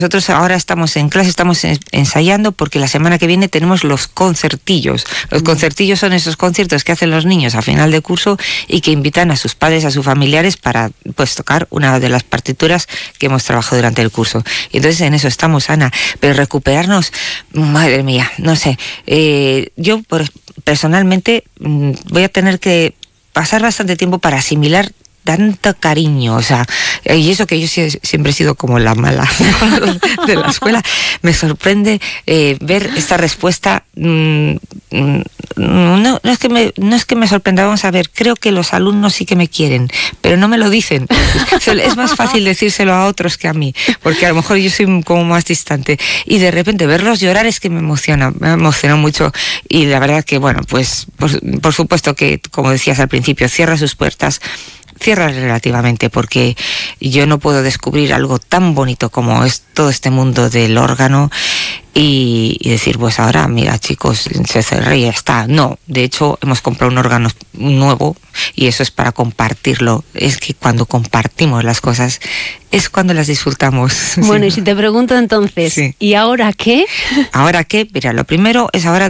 Nosotros ahora estamos en clase, estamos ensayando porque la semana que viene tenemos los concertillos. Los concertillos son esos conciertos que hacen los niños a final de curso y que invitan a sus padres, a sus familiares para pues tocar una de las partituras que hemos trabajado durante el curso. Y entonces en eso estamos, Ana. Pero recuperarnos, madre mía, no sé. Yo personalmente voy a tener que pasar bastante tiempo para asimilar tanto cariño, o sea, y eso que yo siempre he sido como la mala de la escuela. Me sorprende ver esta respuesta. No es que me sorprenda, vamos a ver, creo que los alumnos sí que me quieren, pero no me lo dicen. Es más fácil decírselo a otros que a mí, porque a lo mejor yo soy como más distante, y de repente verlos llorar es que me emociona mucho. Y la verdad que, bueno, pues por supuesto que, como decías al principio, cierra sus puertas. Cierra relativamente, porque yo no puedo descubrir algo tan bonito como es todo este mundo del órgano y decir, pues ahora, mira chicos, se cerró y ya está. No, de hecho hemos comprado un órgano nuevo y eso es para compartirlo. Es que cuando compartimos las cosas es cuando las disfrutamos. Bueno, y si te pregunto entonces, sí. ¿Y ahora qué? ¿Ahora qué? Mira, lo primero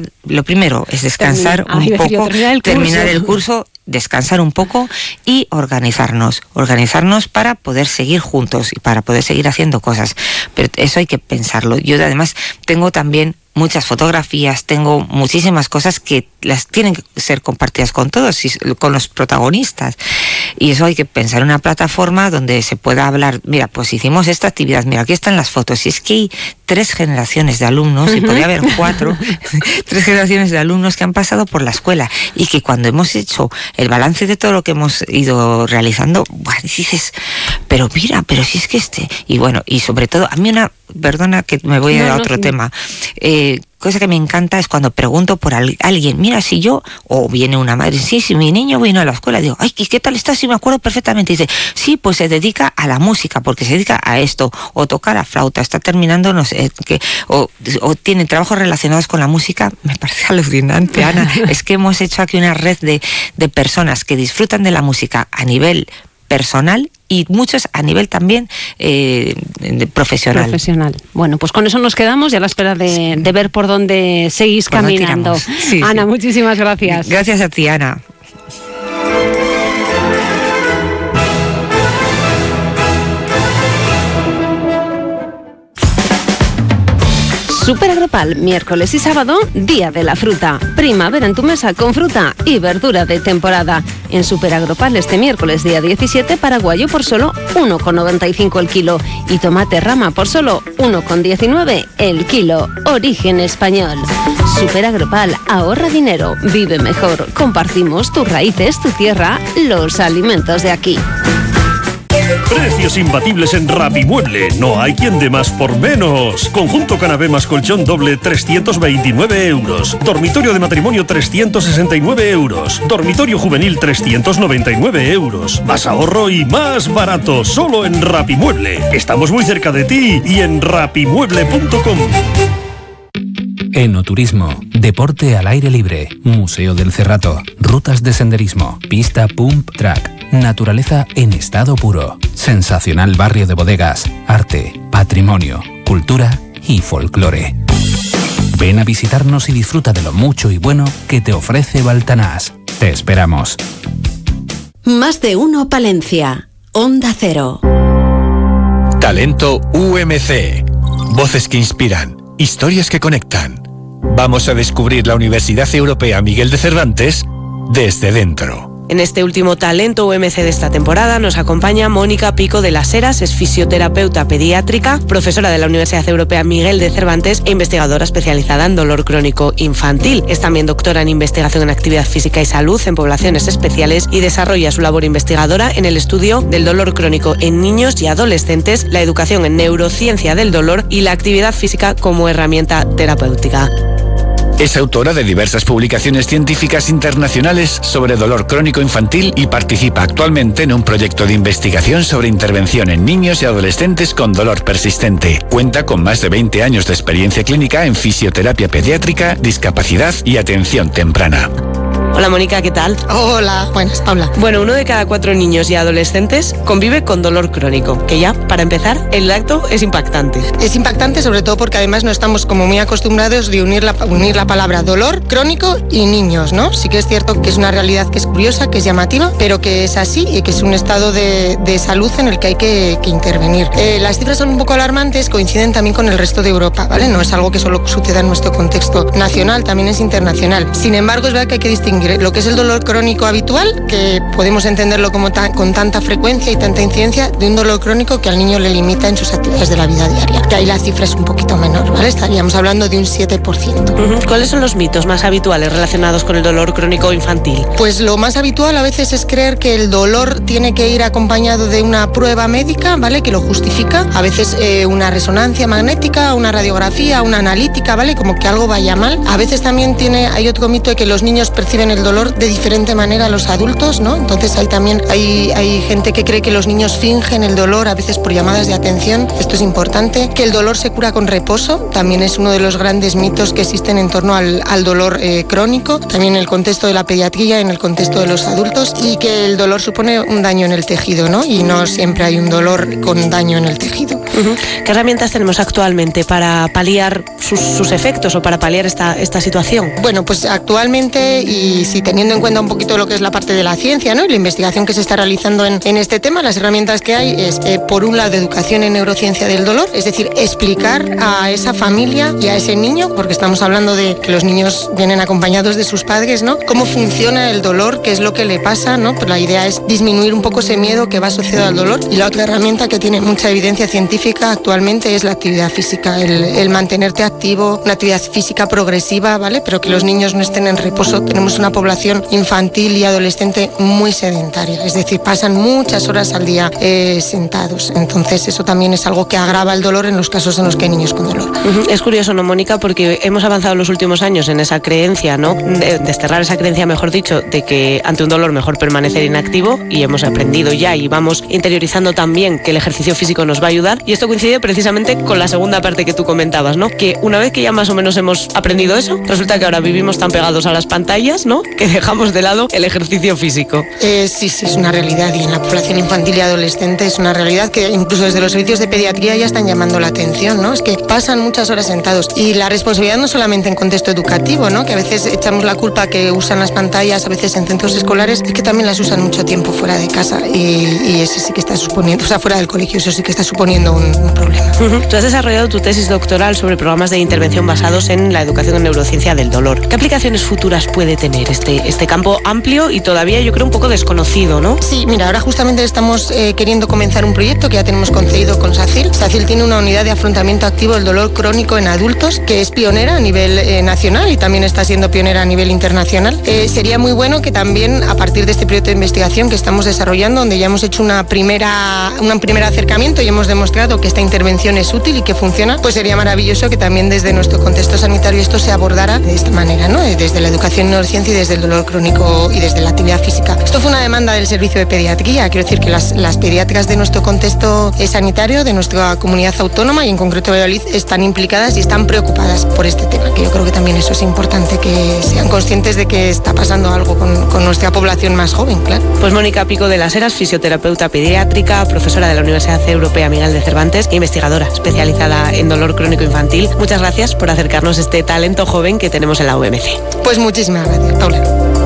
es descansar un poco, terminar el curso, descansar un poco y organizarnos para poder seguir juntos y para poder seguir haciendo cosas. Pero eso hay que pensarlo. Yo además tengo también muchas fotografías, tengo muchísimas cosas que las tienen que ser compartidas con todos, con los protagonistas. Y eso hay que pensar en una plataforma donde se pueda hablar, mira, pues hicimos esta actividad, mira, aquí están las fotos. Y es que hay 3 generaciones de alumnos, y podría haber 4, 3 generaciones de alumnos que han pasado por la escuela y que cuando hemos hecho el balance de todo lo que hemos ido realizando, bueno, dices, pero mira, pero si es que y bueno, y sobre todo, a mí perdona que me voy a otro tema, cosa que me encanta es cuando pregunto por alguien, mira, si yo, o viene una madre, si mi niño vino a la escuela, digo, ay, ¿qué tal estás? Sí, me acuerdo perfectamente. Y dice, sí, pues se dedica a la música, porque se dedica a esto, o toca la flauta, está terminando, no sé, o tiene trabajos relacionados con la música. Me parece alucinante, Ana. Es que hemos hecho aquí una red de personas que disfrutan de la música a nivel personal y muchos a nivel también profesional. Bueno, pues con eso nos quedamos y a la espera de ver por dónde seguís caminando. Sí, Ana, muchísimas gracias. Gracias a ti, Ana. Super Agropal, miércoles y sábado, Día de la Fruta. Primavera en tu mesa con fruta y verdura de temporada. En Super Agropal este miércoles, día 17, paraguayo por solo 1,95 el kilo. Y tomate rama por solo 1,19 el kilo. Origen español. Super Agropal, ahorra dinero, vive mejor. Compartimos tus raíces, tu tierra, los alimentos de aquí. Precios imbatibles en Rapimueble. No hay quien dé más por menos. Conjunto canapé más colchón doble, 329 euros. Dormitorio de matrimonio, 369 euros. Dormitorio juvenil, 399 euros. Más ahorro y más barato. Solo en Rapimueble. Estamos muy cerca de ti y en rapimueble.com. Enoturismo, deporte al aire libre, Museo del Cerrato, rutas de senderismo, pista pump track, naturaleza en estado puro, sensacional barrio de bodegas, arte, patrimonio, cultura y folclore. Ven a visitarnos y disfruta de lo mucho y bueno que te ofrece Baltanás. Te esperamos. Más de uno Palencia, Onda Cero. Talento UMC. Voces que inspiran, historias que conectan. Vamos a descubrir la Universidad Europea Miguel de Cervantes desde dentro. En este último Talento UMC de esta temporada nos acompaña Mónica Pico de las Heras, es fisioterapeuta pediátrica, profesora de la Universidad Europea Miguel de Cervantes e investigadora especializada en dolor crónico infantil. Es también doctora en investigación en actividad física y salud en poblaciones especiales y desarrolla su labor investigadora en el estudio del dolor crónico en niños y adolescentes, la educación en neurociencia del dolor y la actividad física como herramienta terapéutica. Es autora de diversas publicaciones científicas internacionales sobre dolor crónico infantil y participa actualmente en un proyecto de investigación sobre intervención en niños y adolescentes con dolor persistente. Cuenta con más de 20 años de experiencia clínica en fisioterapia pediátrica, discapacidad y atención temprana. Hola Mónica, ¿qué tal? Hola, buenas, Paula. Bueno, 1 de cada 4 niños y adolescentes convive con dolor crónico, que ya, para empezar, el dato es impactante. Es impactante sobre todo porque además no estamos como muy acostumbrados de unir la palabra dolor crónico y niños, ¿no? Sí que es cierto que es una realidad que es curiosa, que es llamativa, pero que es así y que es un estado de salud en el que hay que intervenir. Las cifras son un poco alarmantes, coinciden también con el resto de Europa, ¿vale? No es algo que solo suceda en nuestro contexto nacional, también es internacional. Sin embargo, es verdad que hay que distinguir lo que es el dolor crónico habitual, que podemos entenderlo como con tanta frecuencia y tanta incidencia, de un dolor crónico que al niño le limita en sus actividades de la vida diaria. Que ahí la cifra es un poquito menor, ¿vale? Estaríamos hablando de un 7%. ¿Cuáles son los mitos más habituales relacionados con el dolor crónico infantil? Pues lo más habitual a veces es creer que el dolor tiene que ir acompañado de una prueba médica, ¿vale? Que lo justifica. A veces una resonancia magnética, una radiografía, una analítica, ¿vale? Como que algo vaya mal. A veces también hay otro mito de que los niños perciben el dolor de diferente manera a los adultos, ¿no? Entonces hay gente que cree que los niños fingen el dolor, a veces por llamadas de atención. Esto es importante. Que el dolor se cura con reposo, también es uno de los grandes mitos que existen en torno al dolor crónico, también en el contexto de la pediatría, en el contexto de los adultos, y que el dolor supone un daño en el tejido, ¿no? Y no siempre hay un dolor con daño en el tejido. ¿Qué herramientas tenemos actualmente para paliar sus efectos o para paliar esta situación? Bueno, pues actualmente, y si teniendo en cuenta un poquito lo que es la parte de la ciencia, ¿no? Y la investigación que se está realizando en este tema, las herramientas que hay es, por un lado, educación en neurociencia del dolor, es decir, explicar a esa familia y a ese niño, porque estamos hablando de que los niños vienen acompañados de sus padres, ¿no? Cómo funciona el dolor, qué es lo que le pasa, ¿no? Pues la idea es disminuir un poco ese miedo que va asociado al dolor. Y la otra herramienta que tiene mucha evidencia científica actualmente es la actividad física, el mantenerte activo, una actividad física progresiva, ¿vale? Pero que los niños no estén en reposo. Tenemos una población infantil y adolescente muy sedentaria, es decir, pasan muchas horas al día sentados. Entonces eso también es algo que agrava el dolor en los casos en los que hay niños con dolor. Es curioso, ¿no, Mónica? Porque hemos avanzado en los últimos años en esa creencia, ¿no? De desterrar esa creencia, mejor dicho, de que ante un dolor mejor permanecer inactivo, y hemos aprendido ya y vamos interiorizando también que el ejercicio físico nos va a ayudar, y esto coincide precisamente con la segunda parte que tú comentabas, ¿no? Que una vez que ya más o menos hemos aprendido eso, resulta que ahora vivimos tan pegados a las pantallas, ¿no? Que dejamos de lado el ejercicio físico. Sí, es una realidad, y en la población infantil y adolescente es una realidad que incluso desde los servicios de pediatría ya están llamando la atención, ¿no? Es que pasan muchas horas sentados, y la responsabilidad no solamente en contexto educativo, ¿no? Que a veces echamos la culpa que usan las pantallas, a veces en centros escolares, es que también las usan mucho tiempo fuera de casa, y eso sí que está suponiendo, o sea, fuera del colegio, eso sí que está suponiendo un problema. Tú has desarrollado tu tesis doctoral sobre programas de intervención basados en la educación en neurociencia del dolor. ¿Qué aplicaciones futuras puede tener este campo amplio y todavía, yo creo, un poco desconocido, ¿no? Sí, mira, ahora justamente estamos queriendo comenzar un proyecto que ya tenemos concedido con SACIL. SACIL tiene una unidad de afrontamiento activo del dolor crónico en adultos que es pionera a nivel nacional y también está siendo pionera a nivel internacional. Sería muy bueno que también, a partir de este proyecto de investigación que estamos desarrollando, donde ya hemos hecho un primer acercamiento y hemos demostrado que esta intervención es útil y que funciona, pues sería maravilloso que también desde nuestro contexto sanitario esto se abordara de esta manera, ¿no? Desde la educación en neurociencia y desde el dolor crónico y desde la actividad física. Esto fue una demanda del servicio de pediatría. Quiero decir que las pediatras de nuestro contexto sanitario, de nuestra comunidad autónoma y en concreto de Valladolid, están implicadas y están preocupadas por este tema, que yo creo que también eso es importante, que sean conscientes de que está pasando algo con nuestra población más joven, claro. Pues Mónica Pico de las Heras, fisioterapeuta pediátrica, profesora de la Universidad Europea Miguel de Cervantes e investigadora especializada en dolor crónico infantil. Muchas gracias por acercarnos este talento joven que tenemos en la UMC. Pues muchísimas gracias, Paula.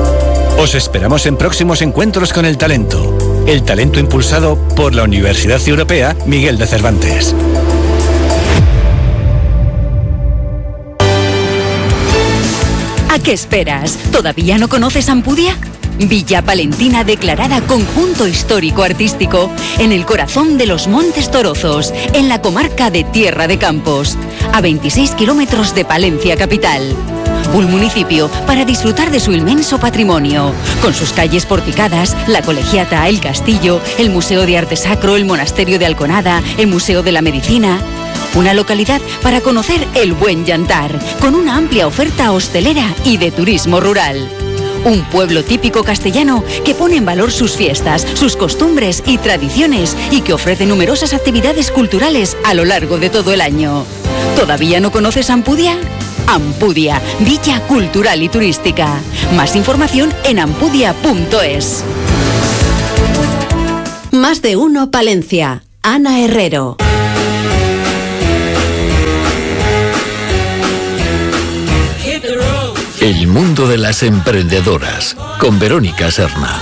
Os esperamos en próximos encuentros con el talento. El talento impulsado por la Universidad Europea Miguel de Cervantes. ¿A qué esperas? ¿Todavía no conoces Ampudia? Villa Palentina declarada Conjunto Histórico Artístico en el corazón de los Montes Torozos, en la comarca de Tierra de Campos, a 26 kilómetros de Palencia capital. Un municipio para disfrutar de su inmenso patrimonio, con sus calles porticadas, la Colegiata, el Castillo, el Museo de Arte Sacro, el Monasterio de Alconada, el Museo de la Medicina. Una localidad para conocer el buen yantar, con una amplia oferta hostelera y de turismo rural. Un pueblo típico castellano que pone en valor sus fiestas, sus costumbres y tradiciones y que ofrece numerosas actividades culturales a lo largo de todo el año. ¿Todavía no conoces Ampudia? Ampudia, Villa Cultural y Turística. Más información en ampudia.es. Más de uno Palencia. Ana Herrero. El mundo de las emprendedoras, con Verónica Serna.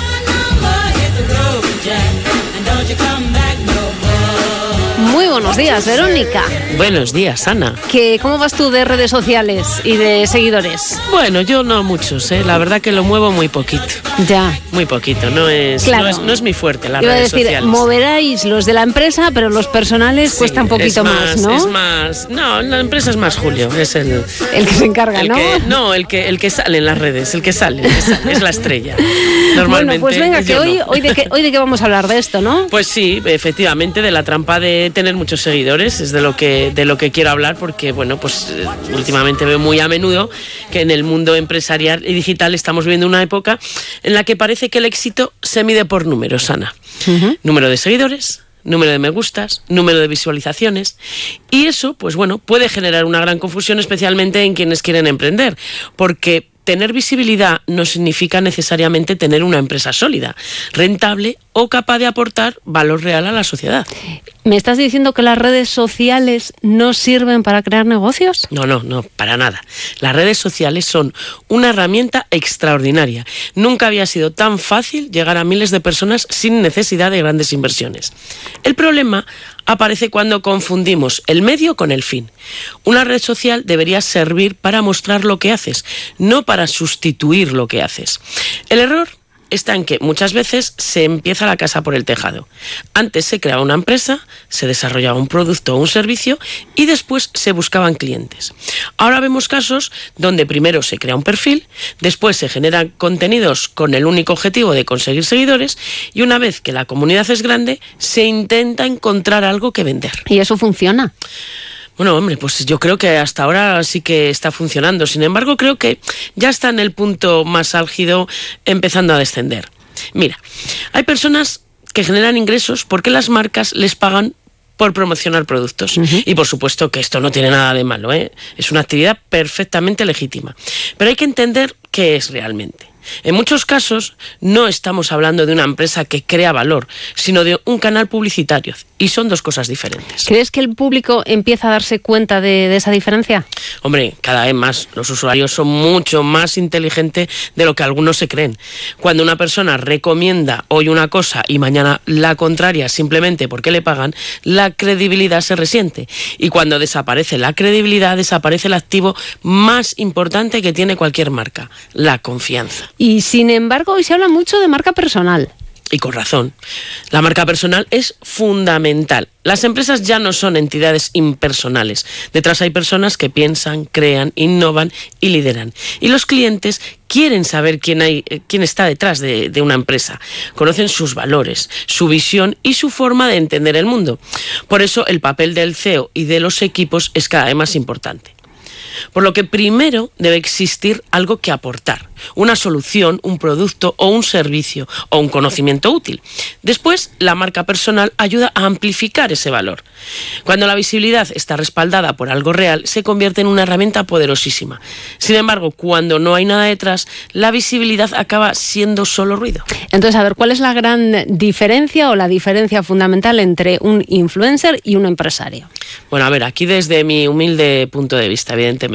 Muy buenos días, Verónica. Buenos días, Ana. ¿Cómo vas tú de redes sociales y de seguidores? Bueno, yo no muchos, la verdad que lo muevo muy poquito. Ya. Muy poquito, no es mi fuerte las redes sociales. Moveráis los de la empresa, pero los personales cuesta un poquito más, ¿no? No, la empresa es más Julio, es el que se encarga, ¿no? El que sale en las redes, el que sale, es la estrella. Normalmente. Bueno, pues venga, que hoy de qué vamos a hablar de esto, ¿no? Pues sí, efectivamente, de la trampa de tener muchos seguidores, es de lo que quiero hablar, porque bueno, pues últimamente veo muy a menudo que en el mundo empresarial y digital estamos viviendo una época en la que parece que el éxito se mide por números, Ana. Uh-huh. Número de seguidores, número de me gustas, número de visualizaciones, y eso, pues bueno, puede generar una gran confusión, especialmente en quienes quieren emprender, porque tener visibilidad no significa necesariamente tener una empresa sólida, rentable o capaz de aportar valor real a la sociedad. ¿Me estás diciendo que las redes sociales no sirven para crear negocios? No, para nada. Las redes sociales son una herramienta extraordinaria. Nunca había sido tan fácil llegar a miles de personas sin necesidad de grandes inversiones. El problema aparece cuando confundimos el medio con el fin. Una red social debería servir para mostrar lo que haces, no para sustituir lo que haces. El error está en que muchas veces se empieza la casa por el tejado. Antes se creaba una empresa, se desarrollaba un producto o un servicio y después se buscaban clientes. Ahora vemos casos donde primero se crea un perfil, después se generan contenidos con el único objetivo de conseguir seguidores y una vez que la comunidad es grande, se intenta encontrar algo que vender. ¿Y eso funciona? Bueno, hombre, pues yo creo que hasta ahora sí que está funcionando. Sin embargo, creo que ya está en el punto más álgido, empezando a descender. Mira, hay personas que generan ingresos porque las marcas les pagan por promocionar productos. Uh-huh. Y por supuesto que esto no tiene nada de malo, ¿eh? Es una actividad perfectamente legítima. Pero hay que entender qué es realmente. En muchos casos no estamos hablando de una empresa que crea valor, sino de un canal publicitario, y son dos cosas diferentes. ¿Crees que el público empieza a darse cuenta de esa diferencia? Hombre, cada vez más los usuarios son mucho más inteligentes de lo que algunos se creen. Cuando una persona recomienda hoy una cosa y mañana la contraria simplemente porque le pagan, la credibilidad se resiente. Y cuando desaparece la credibilidad, desaparece el activo más importante que tiene cualquier marca, la confianza. Y sin embargo, hoy se habla mucho de marca personal. Y con razón. La marca personal es fundamental. Las empresas ya no son entidades impersonales. Detrás hay personas que piensan, crean, innovan y lideran. Y los clientes quieren saber quién está detrás de una empresa. Conocen sus valores, su visión y su forma de entender el mundo. Por eso el papel del CEO y de los equipos es cada vez más importante. Por lo que primero debe existir algo que aportar, una solución, un producto o un servicio o un conocimiento útil. Después, la marca personal ayuda a amplificar ese valor. Cuando la visibilidad está respaldada por algo real, se convierte en una herramienta poderosísima. Sin embargo, cuando no hay nada detrás, la visibilidad acaba siendo solo ruido. Entonces, a ver, ¿cuál es la gran diferencia o la diferencia fundamental entre un influencer y un empresario? Bueno, a ver, aquí desde mi humilde punto de vista, evidentemente,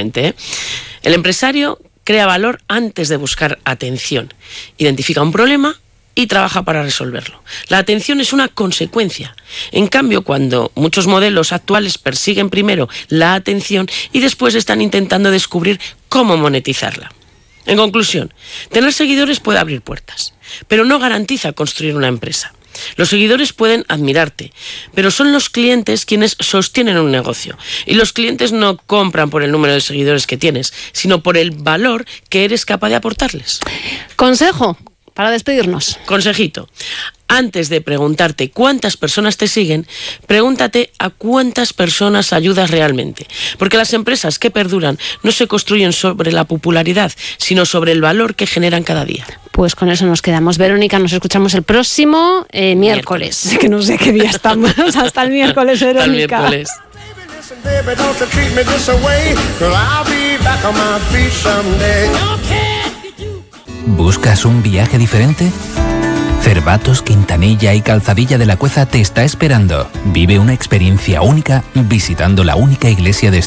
el empresario crea valor antes de buscar atención, identifica un problema y trabaja para resolverlo. La atención es una consecuencia. En cambio, cuando muchos modelos actuales persiguen primero la atención y después están intentando descubrir cómo monetizarla. En conclusión, tener seguidores puede abrir puertas, pero no garantiza construir una empresa. Los seguidores pueden admirarte, pero son los clientes quienes sostienen un negocio. Y los clientes no compran por el número de seguidores que tienes, sino por el valor que eres capaz de aportarles. Consejo para despedirnos. Consejito. Antes de preguntarte cuántas personas te siguen, pregúntate a cuántas personas ayudas realmente. Porque las empresas que perduran no se construyen sobre la popularidad, sino sobre el valor que generan cada día. Pues con eso nos quedamos. Verónica, nos escuchamos el próximo miércoles. Que no sé qué día estamos. Hasta el miércoles, Verónica. Hasta el miércoles. ¿Buscas un viaje diferente? Cervatos, Quintanilla y Calzadilla de la Cueza te está esperando. Vive una experiencia única visitando la única iglesia de